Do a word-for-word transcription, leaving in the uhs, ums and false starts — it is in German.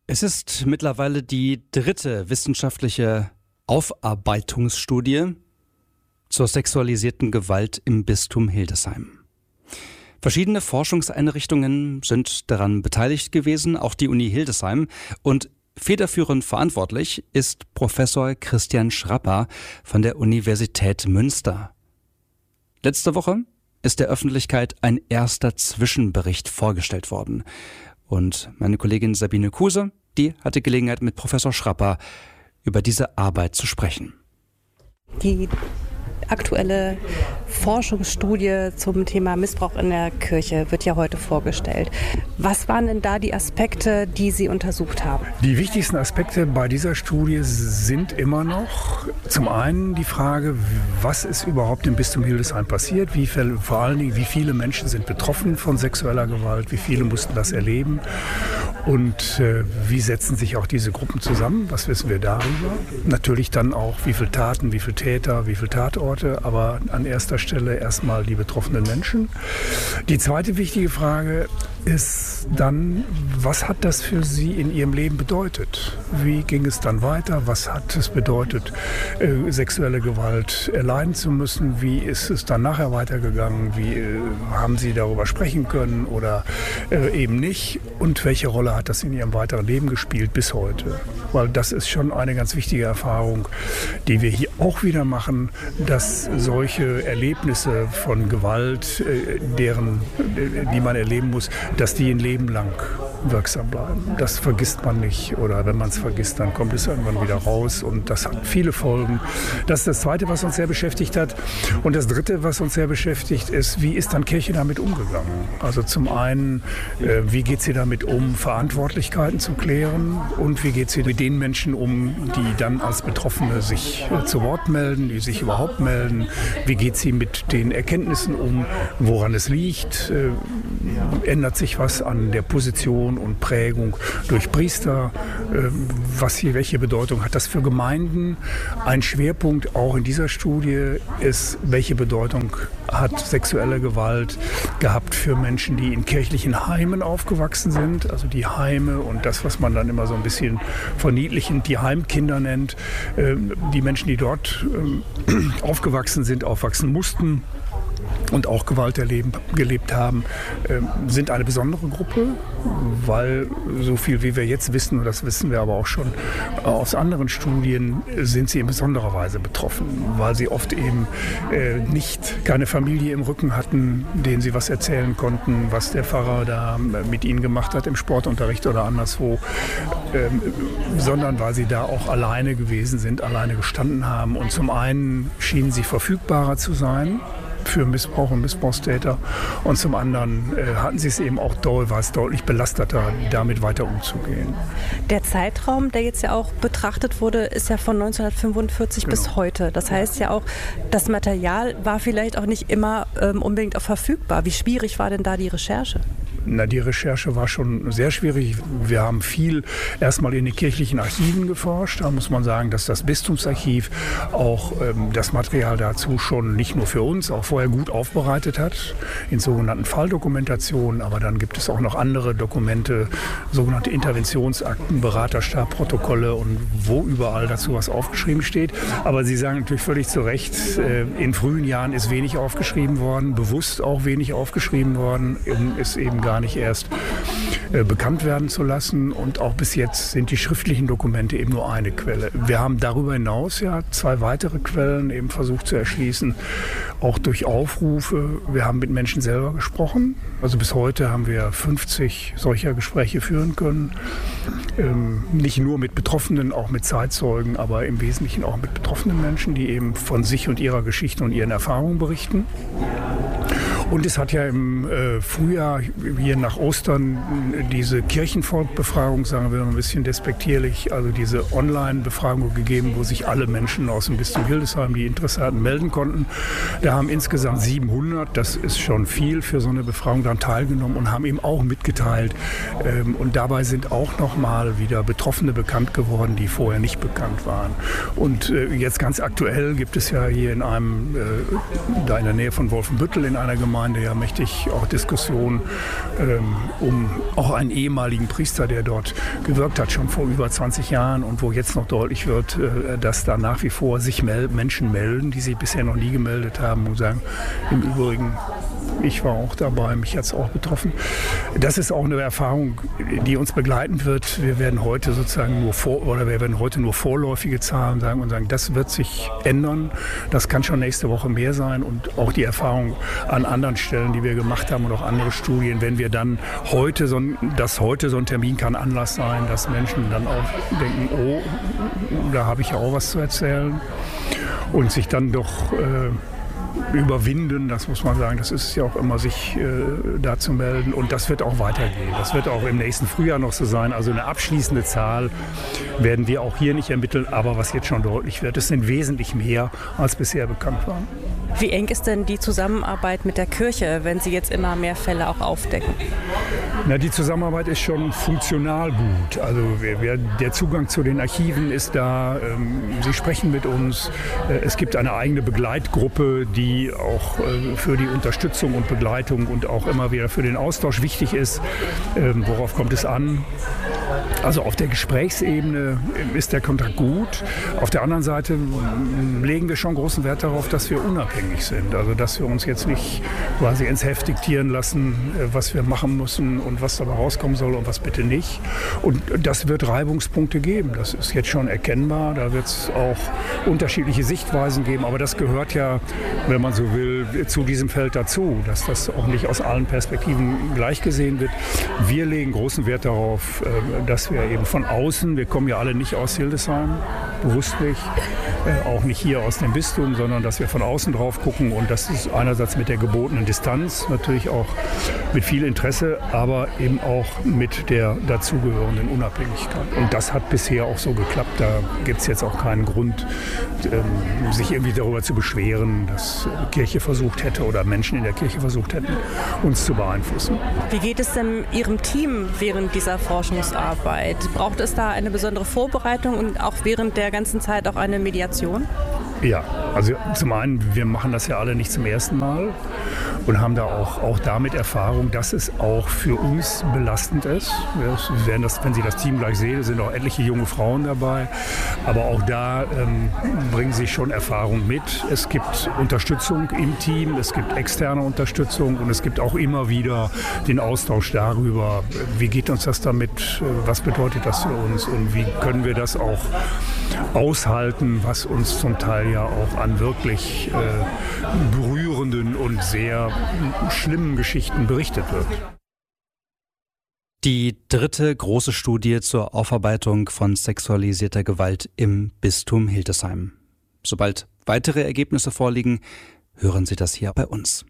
Es ist mittlerweile die dritte wissenschaftliche Aufarbeitungsstudie zur sexualisierten Gewalt im Bistum Hildesheim. Verschiedene Forschungseinrichtungen sind daran beteiligt gewesen, auch die Uni Hildesheim, und federführend verantwortlich ist Professor Christian Schrapper von der Universität Münster. Letzte Woche ist der Öffentlichkeit ein erster Zwischenbericht vorgestellt worden. Und meine Kollegin Sabine Kuse, die hatte Gelegenheit, mit Professor Schrapper über diese Arbeit zu sprechen. Die aktuelle Forschungsstudie zum Thema Missbrauch in der Kirche wird ja heute vorgestellt. Was waren denn da die Aspekte, die Sie untersucht haben? Die wichtigsten Aspekte bei dieser Studie sind immer noch zum einen die Frage, was ist überhaupt im Bistum Hildesheim passiert, wie viel, vor allen Dingen, wie viele Menschen sind betroffen von sexueller Gewalt, wie viele mussten das erleben und äh, wie setzen sich auch diese Gruppen zusammen, was wissen wir darüber. Natürlich dann auch, wie viele Taten, wie viele Täter, wie viele Tatorte, aber an erster Stelle erstmal die betroffenen Menschen. Die zweite wichtige Frage ist dann, was hat das für Sie in Ihrem Leben bedeutet? Wie ging es dann weiter? Was hat es bedeutet, äh, sexuelle Gewalt erleiden zu müssen? Wie ist es dann nachher weitergegangen? Wie äh, haben Sie darüber sprechen können oder äh, eben nicht? Und welche Rolle hat das in Ihrem weiteren Leben gespielt bis heute? Weil das ist schon eine ganz wichtige Erfahrung, die wir hier auch wieder machen, dass solche Erlebnisse von Gewalt, äh, deren, äh, die man erleben muss, dass die ein Leben lang wirksam bleiben. Das vergisst man nicht, oder wenn man es vergisst, dann kommt es irgendwann wieder raus und das hat viele Folgen. Das ist das Zweite, was uns sehr beschäftigt hat. Und das Dritte, was uns sehr beschäftigt, ist, wie ist dann Kirche damit umgegangen? Also zum einen, äh, wie geht sie damit um, Verantwortlichkeiten zu klären, und wie geht sie mit den Menschen um, die dann als Betroffene sich äh, zu Wort melden, die sich überhaupt melden? Wie geht sie mit den Erkenntnissen um, woran es liegt? Äh, ändert sich was an der Position und Prägung durch Priester? Was hier, welche Bedeutung hat das für Gemeinden? Ein Schwerpunkt auch in dieser Studie ist, welche Bedeutung hat sexuelle Gewalt gehabt für Menschen, die in kirchlichen Heimen aufgewachsen sind, also die Heime und das, was man dann immer so ein bisschen verniedlichend die Heimkinder nennt. Die Menschen, die dort aufgewachsen sind, aufwachsen mussten und auch Gewalt erleben, gelebt haben, äh, sind eine besondere Gruppe, weil so viel wie wir jetzt wissen, und das wissen wir aber auch schon aus anderen Studien, sind sie in besonderer Weise betroffen, weil sie oft eben äh, nicht keine Familie im Rücken hatten, denen sie was erzählen konnten, was der Pfarrer da mit ihnen gemacht hat im Sportunterricht oder anderswo, äh, sondern weil sie da auch alleine gewesen sind, alleine gestanden haben. Und zum einen schienen sie verfügbarer zu sein für Missbrauch und Missbrauchstäter, und zum anderen äh, hatten sie es eben auch doll, war es deutlich belasteter, damit weiter umzugehen. Der Zeitraum, der jetzt ja auch betrachtet wurde, ist ja von neunzehnhundertfünfundvierzig genau. bis heute. Das heißt ja auch, das Material war vielleicht auch nicht immer ähm, unbedingt auch verfügbar. Wie schwierig war denn da die Recherche? Na, die Recherche war schon sehr schwierig. Wir haben viel erstmal in den kirchlichen Archiven geforscht. Da muss man sagen, dass das Bistumsarchiv auch ähm, das Material dazu schon nicht nur für uns, auch vorher gut aufbereitet hat, in sogenannten Falldokumentationen. Aber dann gibt es auch noch andere Dokumente, sogenannte Interventionsakten, Beraterstab, Protokolle und wo überall dazu was aufgeschrieben steht. Aber Sie sagen natürlich völlig zu Recht, äh, in frühen Jahren ist wenig aufgeschrieben worden, bewusst auch wenig aufgeschrieben worden, um es eben gar nicht erst äh, bekannt werden zu lassen. Und auch bis jetzt sind die schriftlichen Dokumente eben nur eine Quelle. Wir haben darüber hinaus ja zwei weitere Quellen eben versucht zu erschließen, auch durch Aufrufe. Wir haben mit Menschen selber gesprochen. Also bis heute haben wir fünfzig solcher Gespräche führen können. Ähm, nicht nur mit Betroffenen, auch mit Zeitzeugen, aber im Wesentlichen auch mit betroffenen Menschen, die eben von sich und ihrer Geschichte und ihren Erfahrungen berichten. Und es hat ja im äh, Frühjahr, hier nach Ostern, diese Kirchenvolkbefragung, sagen wir ein bisschen despektierlich, also diese Online-Befragung gegeben, wo sich alle Menschen aus dem Bistum Hildesheim, die Interesse hatten, melden konnten. Da haben insgesamt siebenhundert, das ist schon viel für so eine Befragung, dann teilgenommen und haben eben auch mitgeteilt. Ähm, und dabei sind auch noch mal wieder Betroffene bekannt geworden, die vorher nicht bekannt waren. Und äh, jetzt ganz aktuell gibt es ja hier in einem, äh, da in der Nähe von Wolfenbüttel in einer Gemeinde, Gemeinde ja mächtig auch Diskussionen ähm, um auch einen ehemaligen Priester, der dort gewirkt hat, schon vor über zwanzig Jahren und wo jetzt noch deutlich wird, äh, dass da nach wie vor sich mel- Menschen melden, die sich bisher noch nie gemeldet haben und sagen, im Übrigen, ich war auch dabei, mich hat es auch betroffen. Das ist auch eine Erfahrung, die uns begleiten wird. Wir werden heute sozusagen nur vor, oder wir werden heute nur vorläufige Zahlen sagen und sagen, das wird sich ändern. Das kann schon nächste Woche mehr sein und auch die Erfahrung an anderen Stellen, die wir gemacht haben und auch andere Studien, wenn wir dann heute so ein, dass heute so ein Termin kann Anlass sein, dass Menschen dann auch denken, oh, da habe ich ja auch was zu erzählen und sich dann doch äh, überwinden, das muss man sagen, das ist ja auch immer, sich äh, da zu melden und das wird auch weitergehen. Das wird auch im nächsten Frühjahr noch so sein. Also eine abschließende Zahl werden wir auch hier nicht ermitteln, aber was jetzt schon deutlich wird, es sind wesentlich mehr, als bisher bekannt waren. Wie eng ist denn die Zusammenarbeit mit der Kirche, wenn Sie jetzt immer mehr Fälle auch aufdecken? Na, die Zusammenarbeit ist schon funktional gut. Also wir, wir, der Zugang zu den Archiven ist da. Ähm, sie sprechen mit uns. Äh, es gibt eine eigene Begleitgruppe, die auch äh, für die Unterstützung und Begleitung und auch immer wieder für den Austausch wichtig ist. Ähm, worauf kommt es an? Also auf der Gesprächsebene ist der Kontakt gut. Auf der anderen Seite legen wir schon großen Wert darauf, dass wir unabhängig sind. Also dass wir uns jetzt nicht quasi ins Heft diktieren lassen, was wir machen müssen und was dabei rauskommen soll und was bitte nicht. Und das wird Reibungspunkte geben. Das ist jetzt schon erkennbar. Da wird es auch unterschiedliche Sichtweisen geben. Aber das gehört ja, wenn man so will, zu diesem Feld dazu, dass das auch nicht aus allen Perspektiven gleich gesehen wird. Wir legen großen Wert darauf, dass wir eben von außen, wir kommen ja alle nicht aus Hildesheim, bewusst nicht, äh, auch nicht hier aus dem Bistum, sondern dass wir von außen drauf gucken und das ist einerseits mit der gebotenen Distanz, natürlich auch mit viel Interesse, aber eben auch mit der dazugehörenden Unabhängigkeit. Und das hat bisher auch so geklappt, da gibt es jetzt auch keinen Grund, ähm, sich irgendwie darüber zu beschweren, dass Kirche versucht hätte oder Menschen in der Kirche versucht hätten, uns zu beeinflussen. Wie geht es denn Ihrem Team während dieser Forschungsarbeit? Braucht es da eine besondere Vorbereitung und auch während der ganzen Zeit auch eine Mediation? Ja, also zum einen, wir machen das ja alle nicht zum ersten Mal und haben da auch, auch damit Erfahrung, dass es auch für uns belastend ist. Wir werden das, wenn Sie das Team gleich sehen, sind auch etliche junge Frauen dabei, aber auch da ähm, bringen sie schon Erfahrung mit. Es gibt Unterstützung im Team, es gibt externe Unterstützung und es gibt auch immer wieder den Austausch darüber, wie geht uns das damit, was bedeutet das für uns und wie können wir das auch aushalten, was uns zum Teil ja auch an wirklich äh, berührenden und sehr schlimmen Geschichten berichtet wird. Die dritte große Studie zur Aufarbeitung von sexualisierter Gewalt im Bistum Hildesheim. Sobald weitere Ergebnisse vorliegen, hören Sie das hier bei uns.